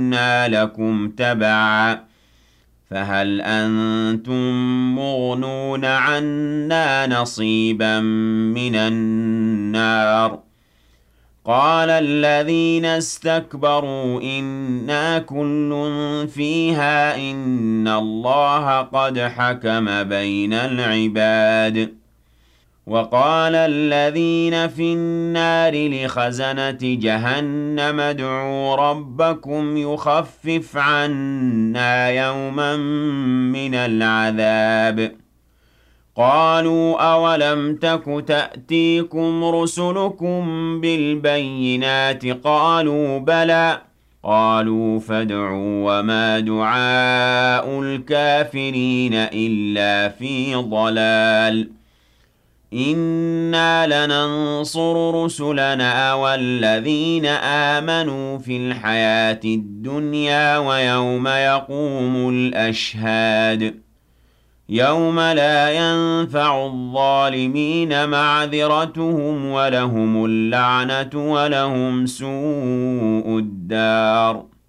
كُنَّا لَكُمْ تَبَعًا فَهَلْ أَنتُم مُّغْنُونَ عَنَّا نَصِيبًا مِّنَ النَّارِ قَالَ الَّذِينَ اسْتَكْبَرُوا إِنَّا كُلٌّ فِيهَا إِنَّ اللَّهَ قَدْ حَكَمَ بَيْنَ الْعِبَادِ وَقَالَ الَّذِينَ فِي النَّارِ لِخَزَنَةِ جَهَنَّمَ ادْعُوا رَبَّكُمْ يُخَفِّفْ عَنَّا يَوْمًا مِّنَ الْعَذَابِ قَالُوا أَوَلَمْ تَكُ تَأْتِيكُمْ رُسُلُكُم بِالْبَيِّنَاتِ قَالُوا بَلَىٰ قَالُوا فَادْعُوا وَمَا دُعَاءُ الْكَافِرِينَ إِلَّا فِي ضَلَالٍ إِنَّا لَنَنصُرُ رُسُلَنَا وَالَّذِينَ آمَنُوا فِي الْحَيَاةِ الدُّنْيَا وَيَوْمَ يَقُومُ الْأَشْهَادُ يَوْمَ لَا يَنفَعُ الظَّالِمِينَ مَعْذِرَتُهُمْ وَلَهُمُ اللَّعْنَةُ وَلَهُمْ سُوءُ الدَّارِ